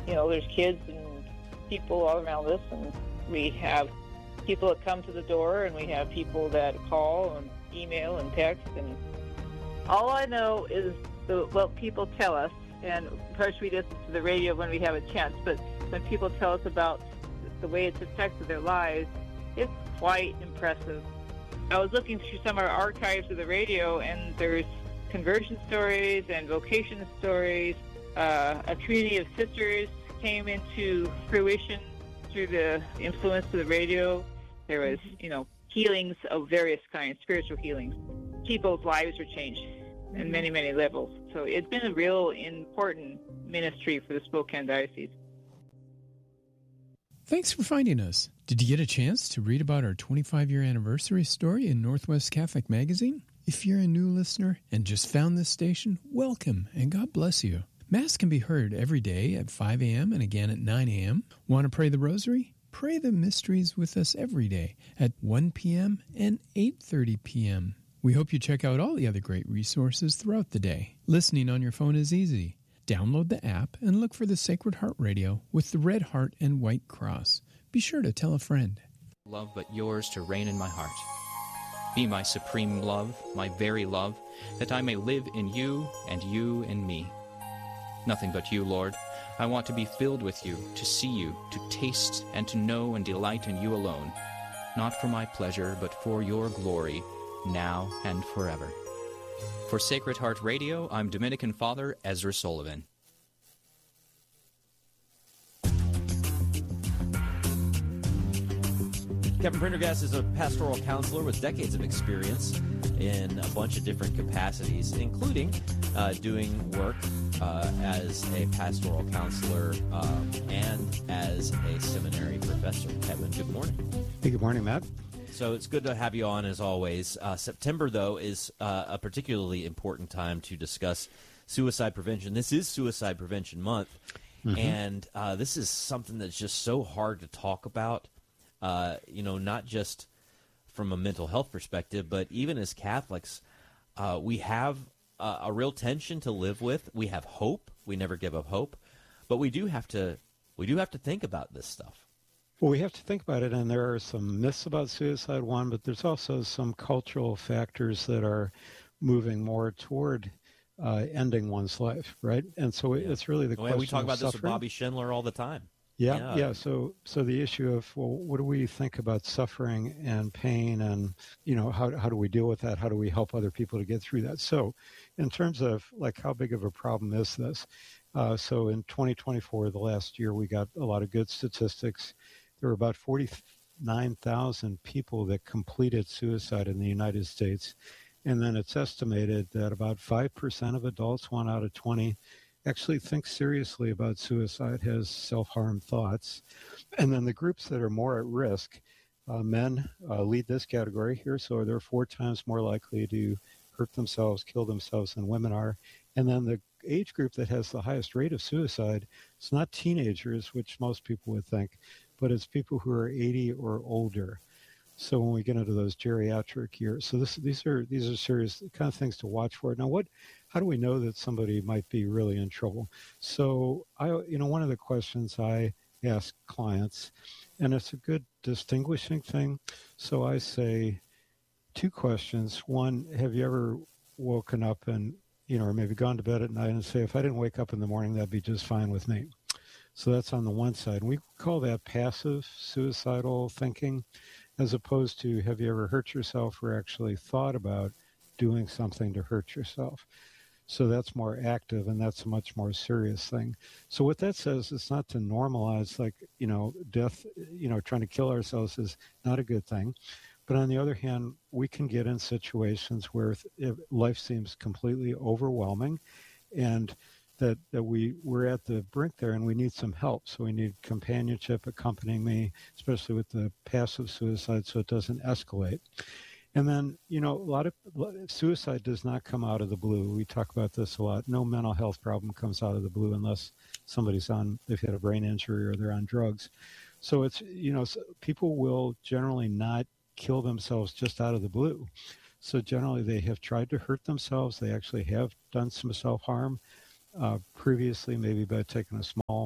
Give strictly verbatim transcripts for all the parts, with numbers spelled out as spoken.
you know, there's kids and people all around us, and we have people that come to the door, and we have people that call and email and text, and all I know is the, what people tell us, and of course we listen to the radio when we have a chance, but when people tell us about the way it's affected their lives, it's quite impressive. I was looking through some of our archives of the radio, and there's conversion stories and vocation stories. Uh, a community of sisters came into fruition through the influence of the radio. There was, you know, healings of various kinds, spiritual healings. People's lives were changed in many, many levels. So it's been a real important ministry for the Spokane Diocese. Thanks for finding us. Did you get a chance to read about our twenty-five-year anniversary story in Northwest Catholic Magazine? If you're a new listener and just found this station, welcome and God bless you. Mass can be heard every day at five a.m. and again at nine a.m. Want to pray the rosary? Pray the mysteries with us every day at one p.m. and eight thirty p.m. We hope you check out all the other great resources throughout the day. Listening on your phone is easy. Download the app and look for the Sacred Heart Radio with the red heart and white cross. Be sure to tell a friend. Love but yours to reign in my heart. Be my supreme love, my very love, that I may live in you and you in me. Nothing but you, Lord. I want to be filled with you, to see you, to taste and to know and delight in you alone. Not for my pleasure, but for your glory, now and forever. For Sacred Heart Radio, I'm Dominican Father Ezra Sullivan. Kevin Prendergast is a pastoral counselor with decades of experience in a bunch of different capacities, including uh, doing work uh, as a pastoral counselor um, and as a seminary professor. Kevin, good morning. Hey, good morning, Matt. So it's good to have you on, as always. Uh, September, though, is uh, a particularly important time to discuss suicide prevention. This is Suicide Prevention Month, mm-hmm. and uh, this is something that's just so hard to talk about, uh, you know, not just from a mental health perspective, but even as Catholics, uh, we have uh, a real tension to live with. We have hope. We never give up hope, but we do have to we do have to think about this stuff. Well, we have to think about it, and there are some myths about suicide, one, but there's also some cultural factors that are moving more toward uh, ending one's life, right? And so yeah. it's really the well, question we talk of about suffering. this with Bobby Schindler all the time. Yeah, yeah, yeah. So, so the issue of, well, what do we think about suffering and pain, and you know, how how do we deal with that? How do we help other people to get through that? So, in terms of like how big of a problem is this? Uh, so, in twenty twenty-four, the last year, we got a lot of good statistics. There were about forty-nine thousand people that completed suicide in the United States, and then it's estimated that about five percent of adults, one out of twenty, actually think seriously about suicide, has self-harm thoughts. And then the groups that are more at risk, uh, men uh, lead this category here, so they're four times more likely to hurt themselves, kill themselves than women are. And then the age group that has the highest rate of suicide, it's not teenagers, which most people would think, but it's people who are eighty or older. So when we get into those geriatric years, so this, these are these are serious kind of things to watch for. Now, what? How do we know that somebody might be really in trouble? So I, you know, one of the questions I ask clients, and it's a good distinguishing thing. So I say two questions. One, have you ever woken up and, you know, or maybe gone to bed at night and say, if I didn't wake up in the morning, that'd be just fine with me. So that's on the one side. And we call that passive suicidal thinking, as opposed to have you ever hurt yourself or actually thought about doing something to hurt yourself. So that's more active, and that's a much more serious thing. So what that says, it's not to normalize, like, you know, death, you know, trying to kill ourselves is not a good thing. But on the other hand, we can get in situations where life seems completely overwhelming, and that, that we, we're at the brink there and we need some help. So we need companionship accompanying me, especially with the passive suicide, so it doesn't escalate. And then, you know, a lot of suicide does not come out of the blue. We talk about this a lot. No mental health problem comes out of the blue unless somebody's on, they've had a brain injury or they're on drugs. So it's, you know, people will generally not kill themselves just out of the blue. So generally they have tried to hurt themselves. They actually have done some self-harm uh, previously, maybe by taking a small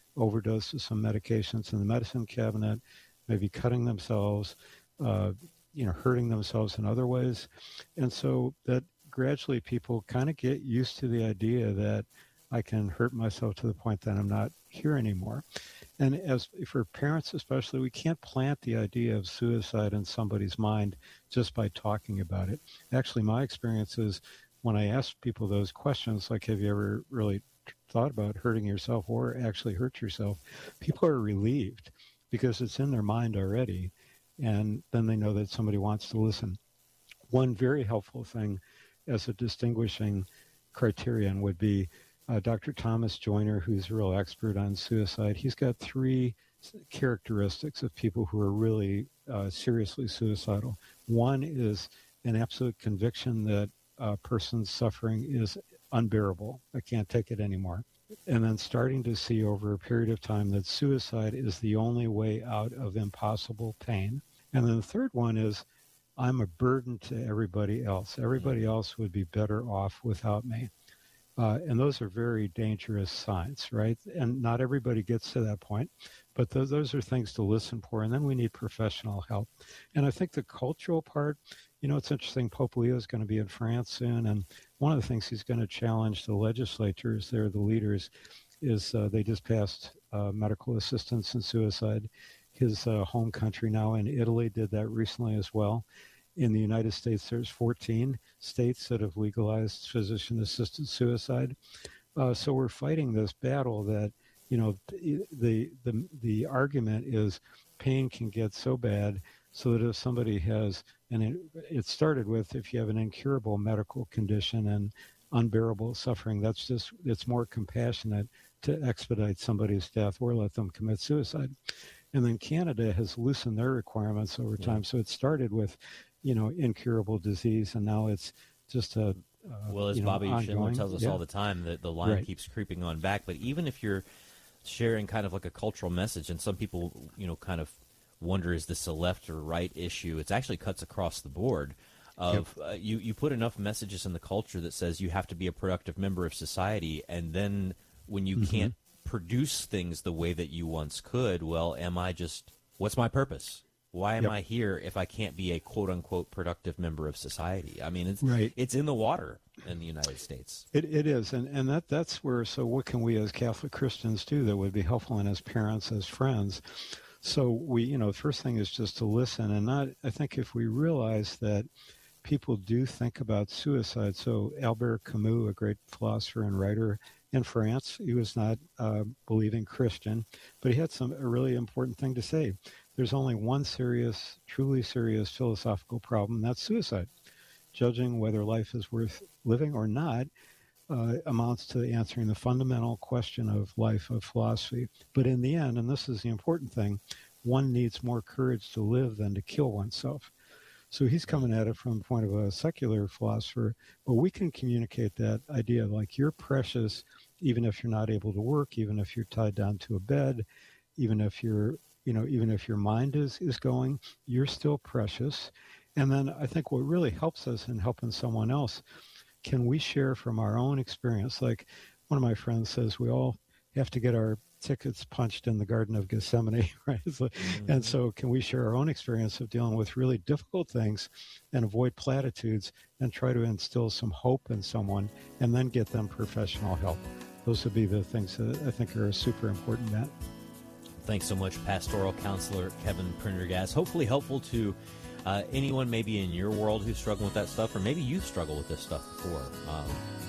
overdose of some medications in the medicine cabinet, maybe cutting themselves, uh, you know, hurting themselves in other ways. And so that gradually people kind of get used to the idea that I can hurt myself to the point that I'm not here anymore. And as for parents especially, we can't plant the idea of suicide in somebody's mind just by talking about it. Actually, my experience is when I ask people those questions, like, have you ever really thought about hurting yourself or actually hurt yourself? People are relieved because it's in their mind already. And then they know that somebody wants to listen. One very helpful thing as a distinguishing criterion would be uh, Doctor Thomas Joyner, who's a real expert on suicide. He's got three characteristics of people who are really uh, seriously suicidal. One is an absolute conviction that a person's suffering is unbearable. I can't take it anymore. And then starting to see over a period of time that suicide is the only way out of impossible pain. And then the third one is, I'm a burden to everybody else. Everybody else would be better off without me. Uh, and those are very dangerous signs, right? And not everybody gets to that point, but those, those are things to listen for. And then we need professional help. And I think the cultural part, you know, it's interesting. Pope Leo is going to be in France soon. And one of the things he's going to challenge the legislators there, the leaders, is uh, they just passed uh, medical assistance in suicide. His uh, home country now in Italy did that recently as well. In the United States, there's fourteen states that have legalized physician-assisted suicide. Uh, so we're fighting this battle that, you know, the, the the argument is pain can get so bad so that if somebody has, and it, it started with if you have an incurable medical condition and unbearable suffering, that's just, it's more compassionate to expedite somebody's death or let them commit suicide. And then Canada has loosened their requirements over time. Yeah. So it started with, you know, incurable disease, and now it's just a, uh, well, as you know, Bobby ongoing. Schindler tells us yeah. all the time, that the line right. keeps creeping on back. But even if you're sharing kind of like a cultural message, and some people, you know, kind of wonder, is this a left or right issue? It actually cuts across the board. Of yep. uh, you, you put enough messages in the culture that says you have to be a productive member of society, and then when you mm-hmm. can't produce things the way that you once could, well, am I just, what's my purpose? Why am yep. I here if I can't be a quote-unquote productive member of society? I mean, it's right. it's in the water in the United States. It it is, and, and that that's where, so what can we as Catholic Christians do that would be helpful, and as parents, as friends? So we, you know, the first thing is just to listen, and not, I think if we realize that people do think about suicide. So Albert Camus, a great philosopher and writer in France, he was not a believing Christian, but he had some a really important thing to say. There's only one serious, truly serious philosophical problem, that's suicide. Judging whether life is worth living or not uh, amounts to answering the fundamental question of life, of philosophy. But in the end, and this is the important thing, one needs more courage to live than to kill oneself. So he's coming at it from the point of a secular philosopher, but we can communicate that idea like you're precious, even if you're not able to work, even if you're tied down to a bed, even if you're, you know, even if your mind is, is going, you're still precious. And then I think what really helps us in helping someone else, can we share from our own experience? Like one of my friends says, we all have to get our tickets punched in the Garden of Gethsemane, right? So, mm-hmm. And so can we share our own experience of dealing with really difficult things and avoid platitudes and try to instill some hope in someone and then get them professional help? Those would be the things that I think are super important, Matt. Thanks so much, Pastoral Counselor Kevin Prendergast. Hopefully helpful to uh, anyone maybe in your world who's struggling with that stuff, or maybe you've struggled with this stuff before. Um,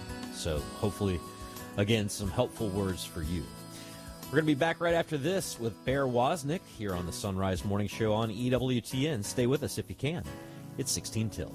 so hopefully, again, some helpful words for you. We're going to be back right after this with Bear Wozniak here on the Sunrise Morning Show on E W T N. Stay with us if you can. It's sixteen till.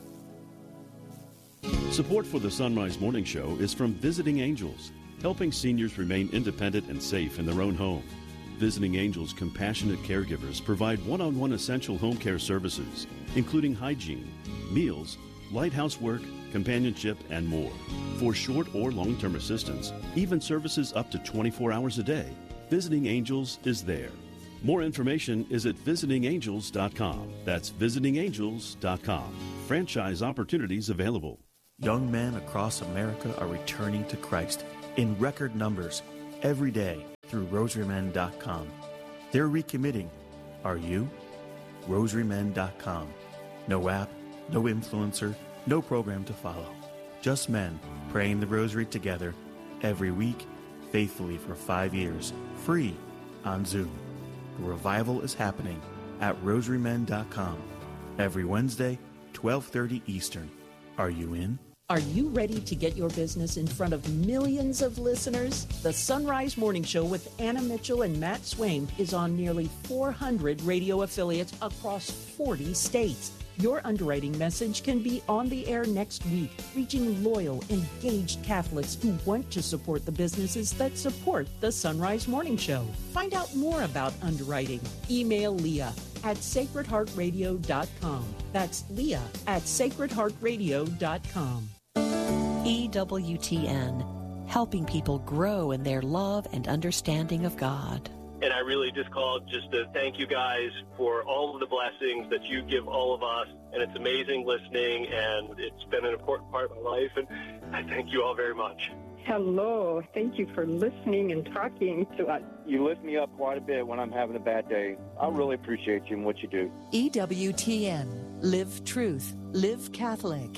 Support for the Sunrise Morning Show is from Visiting Angels, helping seniors remain independent and safe in their own home. Visiting Angels compassionate caregivers provide one-on-one essential home care services, including hygiene, meals, light housework, companionship, and more. For short or long-term assistance, even services up to twenty-four hours a day, Visiting Angels is there. More information is at visiting angels dot com. That's visiting angels dot com. Franchise opportunities available. Young men across America are returning to Christ in record numbers every day. through rosary men dot com. They're recommitting. Are you? rosary men dot com. No app, no influencer, no program to follow. Just men praying the rosary together every week, faithfully for five years, free on Zoom. The revival is happening at rosary men dot com every Wednesday, twelve thirty Eastern. Are you in? Are you ready to get your business in front of millions of listeners? The Sunrise Morning Show with Anna Mitchell and Matt Swain is on nearly four hundred radio affiliates across forty states. Your underwriting message can be on the air next week, reaching loyal, engaged Catholics who want to support the businesses that support the Sunrise Morning Show. Find out more about underwriting. Email Leah at sacred heart radio dot com. That's Leah at sacred heart radio dot com. E W T N, helping people grow in their love and understanding of God. And I really just called just to thank you guys for all of the blessings that you give all of us. And it's amazing listening, and it's been an important part of my life. And I thank you all very much. Hello. Thank you for listening and talking to us. You lift me up quite a bit when I'm having a bad day. I really appreciate you and what you do. E W T N, live truth, live Catholic.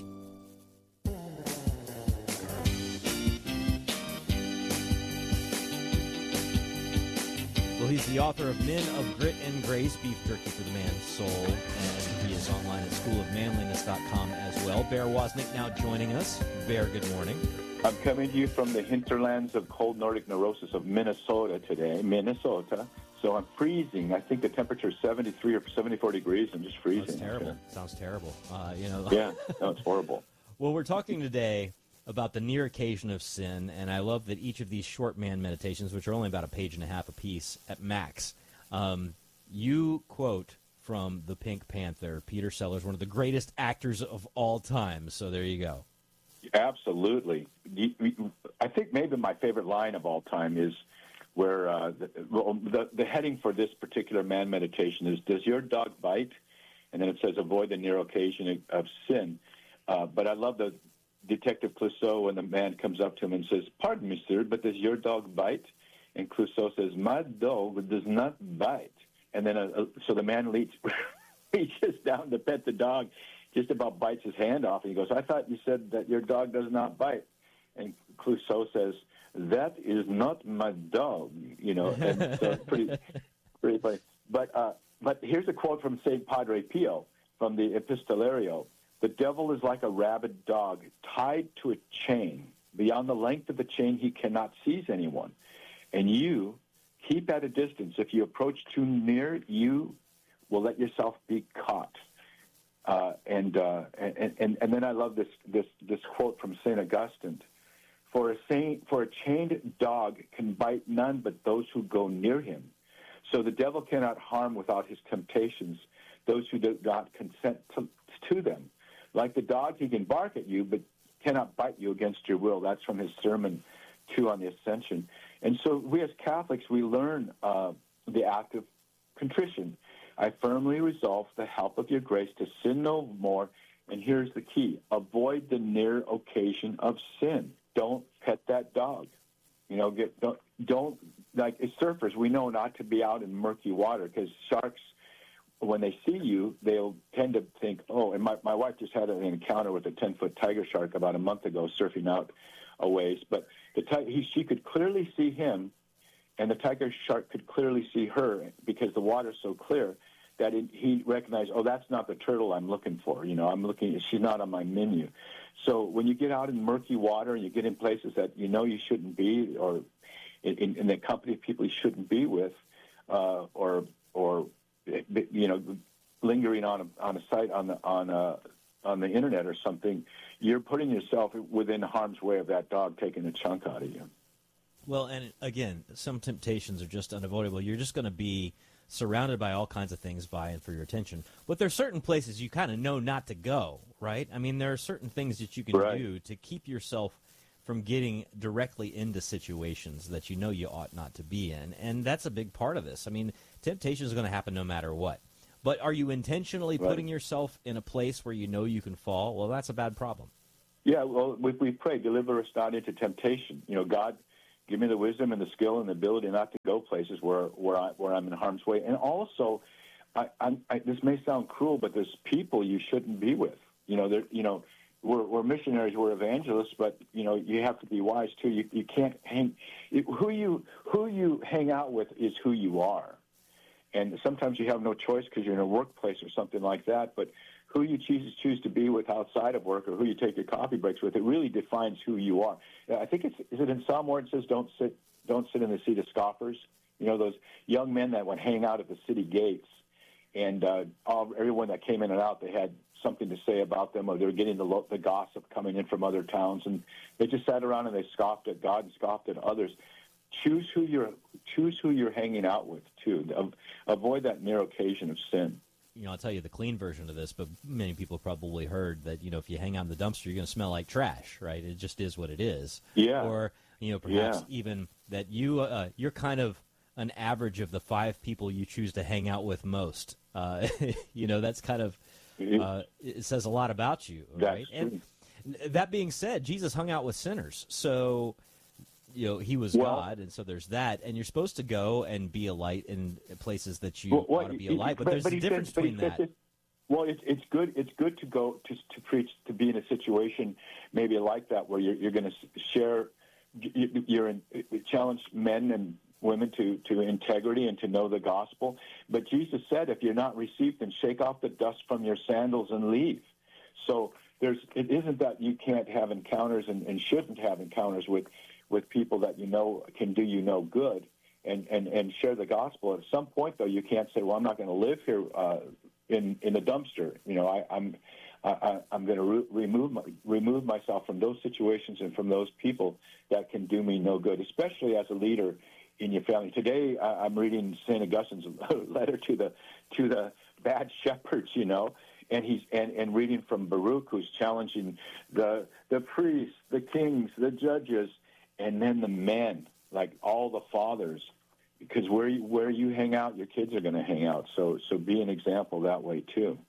Well, he's the author of Men of Grit and Grace, Beef Jerky for the Man's Soul, and he is online at school of manliness dot com as well. Bear Wozniak now joining us. Bear, good morning. I'm coming to you from the hinterlands of cold Nordic neurosis of Minnesota today, Minnesota. So I'm freezing. I think the temperature is seventy-three or seventy-four degrees. I'm just freezing. That's terrible. Sounds terrible. Uh, you know. Yeah, no, it's horrible. Well, we're talking today about the near occasion of sin, and I love that each of these short man meditations, which are only about a page and a half apiece at max, um, you quote from the Pink Panther, Peter Sellers, one of the greatest actors of all time. So there you go. Absolutely. I think maybe my favorite line of all time is where uh, the, well, the, the heading for this particular man meditation is, does your dog bite? And then it says, avoid the near occasion of sin. Uh, but I love the Detective Clouseau when the man comes up to him and says, pardon me, sir, but does your dog bite? And Clouseau says, my dog does not bite. And then uh, so the man reaches, reaches down to pet the dog, just about bites his hand off, and he goes, I thought you said that your dog does not bite. And Clouseau says, that is not my dog, you know, and so pretty, pretty funny. But, uh, but here's a quote from Saint Padre Pio from the Epistolario. The devil is like a rabid dog tied to a chain. Beyond the length of the chain, he cannot seize anyone. And you keep at a distance. If you approach too near, you will let yourself be caught. Uh, and, uh, and and and then I love this this this quote from Saint Augustine: "For a saint, for a chained dog can bite none but those who go near him. So the devil cannot harm without his temptations those who do not consent to, to them. Like the dog, he can bark at you, but cannot bite you against your will." That's from his sermon two on the Ascension. And so we as Catholics, we learn uh, the act of contrition. I firmly resolve, the help of your grace, to sin no more. And here's the key: avoid the near occasion of sin. Don't pet that dog. You know, get don't, don't like as surfers, we know not to be out in murky water because sharks, when they see you, they'll tend to think, oh, and my, my wife just had an encounter with a ten-foot tiger shark about a month ago surfing out a ways. But the he, she could clearly see him, and the tiger shark could clearly see her because the water's so clear that it, he recognized, oh, that's not the turtle I'm looking for. You know, I'm looking, she's not on my menu. So when you get out in murky water and you get in places that you know you shouldn't be, or in, in, in the company of people you shouldn't be with, uh, or or you know, lingering on a on a site on the on a, on the internet or something, you're putting yourself within harm's way of that dog taking a chunk out of you. Well, and again, some temptations are just unavoidable. You're just going to be surrounded by all kinds of things vying for your attention. But there are certain places you kind of know not to go, right? I mean, there are certain things that you can right. do to keep yourself from getting directly into situations that you know you ought not to be in. And that's a big part of this. I mean, temptation is going to happen no matter what. But are you intentionally right. putting yourself in a place where you know you can fall? Well, that's a bad problem. Yeah, well, we, we pray, deliver us not into temptation. You know, God Give me the wisdom and the skill and the ability not to go places where where I where I'm in harm's way. And also, I, I'm, I, this may sound cruel, but there's people you shouldn't be with. You know, there. You know, we're, we're missionaries, we're evangelists, but you know, you have to be wise too. You you can't hang. Who you who you hang out with is who you are, and sometimes you have no choice because you're in a workplace or something like that. But who you choose choose to be with outside of work, or who you take your coffee breaks with, it really defines who you are. I think it's is it in Psalm where it says, "Don't sit, don't sit in the seat of scoffers." You know, those young men that would hang out at the city gates, and uh, all, everyone that came in and out, they had something to say about them, or they were getting the, lo- the gossip coming in from other towns, and they just sat around and they scoffed at God and scoffed at others. Choose who you're choose who you're hanging out with too. Avoid that mere occasion of sin. You know, I'll tell you the clean version of this, but many people have probably heard that, you know, if you hang out in the dumpster, you're going to smell like trash, right? It just is what it is. Yeah. Or, you know, perhaps yeah. even that you, uh, you're kind of an average of the five people you choose to hang out with most. Uh, you know, that's kind of, uh, it says a lot about you, right? That's and that being said, Jesus hung out with sinners. So, you know, he was well, God, and so there's that. And you're supposed to go and be a light in places that you well, well, ought to be a light. But, but there's but a difference said, between that. This, well, it's it's good. It's good to go to to preach, to be in a situation maybe like that where you're you're going to share, you're in, challenge men and women to to integrity and to know the gospel. But Jesus said, if you're not received, then shake off the dust from your sandals and leave. So there's it isn't that you can't have encounters and, and shouldn't have encounters with. with people that you know can do you no good, and, and, and share the gospel. At some point, though, you can't say, well, I'm not going to live here uh, in in a dumpster. You know, I, I'm I, I'm going to re- remove my, remove myself from those situations and from those people that can do me no good, especially as a leader in your family. Today, I, I'm reading Saint Augustine's letter to the to the bad shepherds, you know, and he's and, and reading from Baruch, who's challenging the the priests, the kings, the judges, and then the men, like all the fathers, because where you, where you hang out, your kids are going to hang out. So so be an example that way too.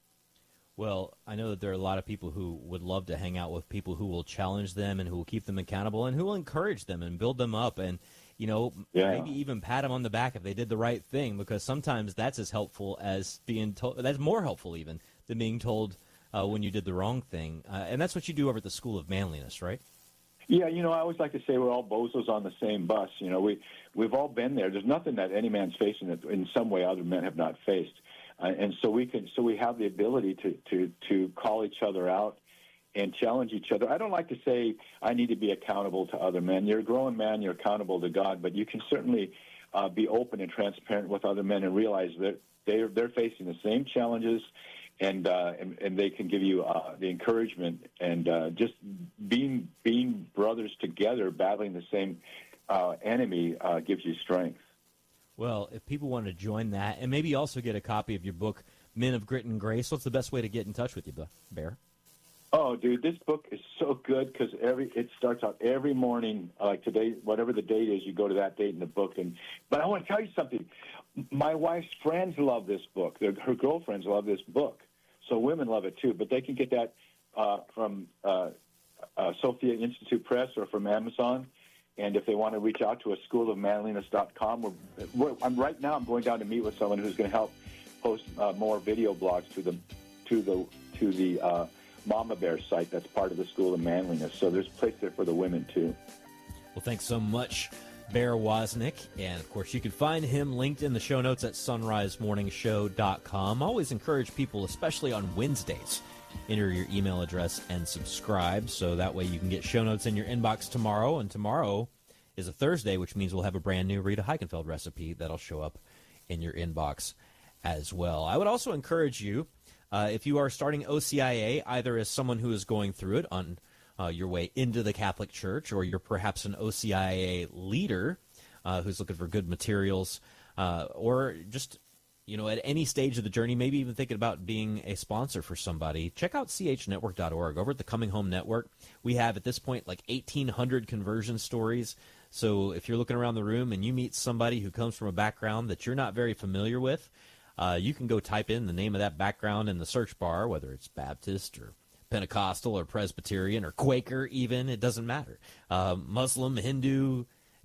Well, I know that there are a lot of people who would love to hang out with people who will challenge them and who will keep them accountable and who will encourage them and build them up and, you know, yeah. maybe even pat them on the back if they did the right thing, because sometimes that's as helpful as being told. That's more helpful even than being told uh, when you did the wrong thing. Uh, and that's what you do over at the School of Manliness, right? Yeah, you know, I always like to say we're all bozos on the same bus. You know, we, we've all been there. There's nothing that any man's facing that in some way other men have not faced. Uh, and so we can, so we have the ability to, to, to call each other out and challenge each other. I don't like to say I need to be accountable to other men. You're a grown man, you're accountable to God, but you can certainly uh, be open and transparent with other men and realize that they're, they're facing the same challenges. And, uh, and and they can give you uh, the encouragement, and uh, just being being brothers together, battling the same uh, enemy, uh, gives you strength. Well, if people want to join that, and maybe also get a copy of your book, Men of Grit and Grace, what's the best way to get in touch with you, Bear? Oh, dude, this book is so good because every it starts out every morning, uh, like today, whatever the date is, you go to that date in the book. And but I want to tell you something. My wife's friends love this book. Their, her girlfriends love this book. So women love it too, but they can get that uh, from uh, uh, Sophia Institute Press or from Amazon. And if they want to reach out to us, school of manliness dot com. We're, we're, I'm right now. I'm going down to meet with someone who's going to help post uh, more video blogs to the to the to the uh, Mama Bear site. That's part of the School of Manliness. So there's a place there for the women too. Well, thanks so much, Bear Wozniak. And, of course, you can find him linked in the show notes at sunrise morning show dot com. I always encourage people, especially on Wednesdays, enter your email address and subscribe, so that way you can get show notes in your inbox tomorrow. And tomorrow is a Thursday, which means we'll have a brand new Rita Heikenfeld recipe that'll show up in your inbox as well. I would also encourage you, uh, if you are starting O C I A, either as someone who is going through it on Uh, your way into the Catholic Church, or you're perhaps an O C I A leader uh, who's looking for good materials, uh, or just, you know, at any stage of the journey, maybe even thinking about being a sponsor for somebody, check out c h network dot org. Over at the Coming Home Network, we have at this point like eighteen hundred conversion stories. So if you're looking around the room and you meet somebody who comes from a background that you're not very familiar with, uh, you can go type in the name of that background in the search bar, whether it's Baptist or Pentecostal or Presbyterian or Quaker even, it doesn't matter. Uh, Muslim, Hindu,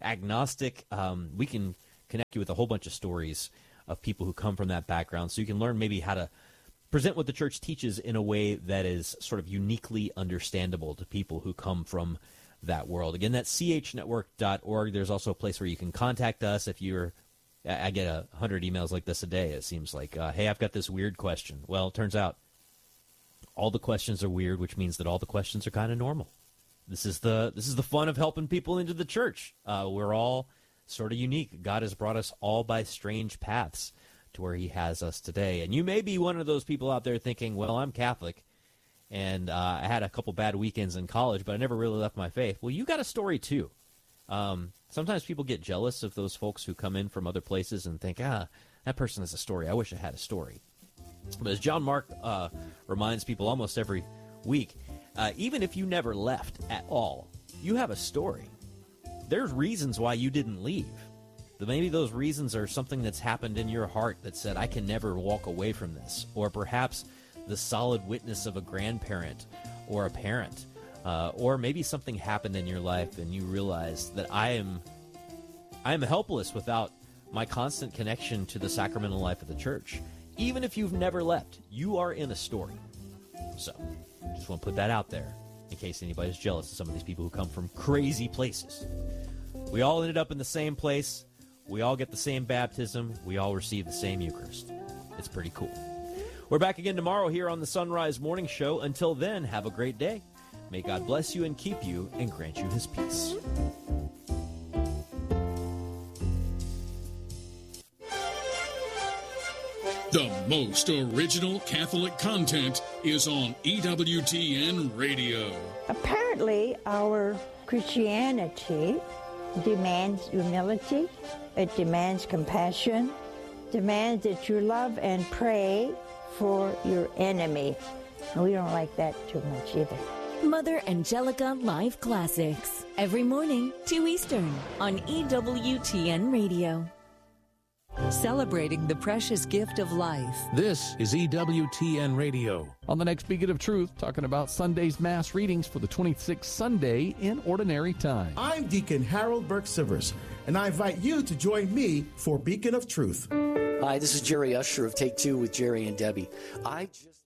agnostic. Um, we can connect you with a whole bunch of stories of people who come from that background, so you can learn maybe how to present what the church teaches in a way that is sort of uniquely understandable to people who come from that world. Again, that's c h network dot org. There's also a place where you can contact us if you're, I get a hundred emails like this a day, it seems like. Uh, hey, I've got this weird question. Well, it turns out all the questions are weird, which means that all the questions are kind of normal. This is the this is the fun of helping people into the church. Uh, we're all sort of unique. God has brought us all by strange paths to where he has us today. And you may be one of those people out there thinking, well, I'm Catholic, and uh, I had a couple bad weekends in college, but I never really left my faith. Well, you got a story, too. Um, sometimes people get jealous of those folks who come in from other places and think, ah, that person has a story. I wish I had a story. But as John Mark uh, reminds people almost every week, uh, even if you never left at all, you have a story. There's reasons why you didn't leave. Maybe those reasons are something that's happened in your heart that said, I can never walk away from this. Or perhaps the solid witness of a grandparent or a parent. Uh, or maybe something happened in your life and you realize that I am, I am helpless without my constant connection to the sacramental life of the church. Even if you've never left, you are in a story. So, just want to put that out there in case anybody's jealous of some of these people who come from crazy places. We all ended up in the same place. We all get the same baptism. We all receive the same Eucharist. It's pretty cool. We're back again tomorrow here on the Sunrise Morning Show. Until then, have a great day. May God bless you and keep you and grant you his peace. The most original Catholic content is on E W T N Radio. Apparently, our Christianity demands humility, it demands compassion, demands that you love and pray for your enemy. And we don't like that too much either. Mother Angelica Live Classics, every morning, two Eastern, on E W T N Radio. Celebrating the precious gift of life. This is E W T N Radio. On the next Beacon of Truth, talking about Sunday's Mass readings for the twenty-sixth Sunday in Ordinary Time. I'm Deacon Harold Burke-Sivers, and I invite you to join me for Beacon of Truth. Hi, this is Jerry Usher of Take Two with Jerry and Debbie. I just...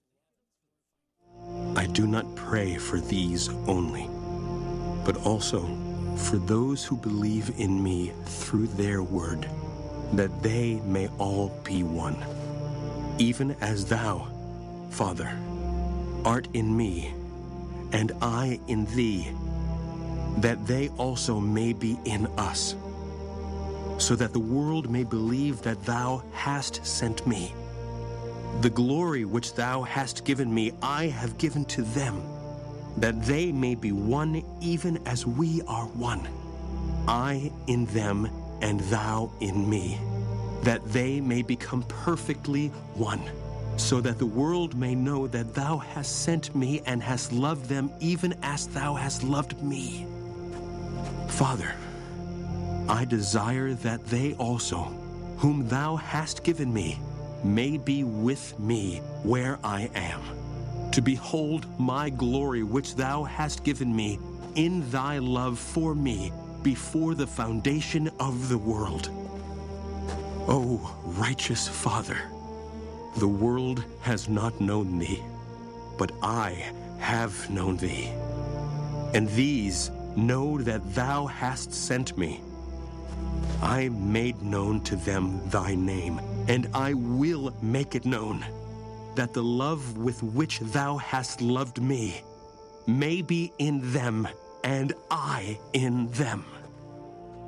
I do not pray for these only, but also for those who believe in me through their word, that they may all be one, even as thou, Father, art in me, and I in thee, that they also may be in us, so that the world may believe that thou hast sent me. The glory which thou hast given me, I have given to them, that they may be one even as we are one, I in them and thou in me, that they may become perfectly one, so that the world may know that thou hast sent me and hast loved them even as thou hast loved me. Father, I desire that they also, whom thou hast given me, may be with me where I am, to behold my glory which thou hast given me in thy love for me before the foundation of the world. O righteous Father, the world has not known thee, but I have known thee. And these know that thou hast sent me. I made known to them thy name, and I will make it known, that the love with which thou hast loved me may be in them, and I in them.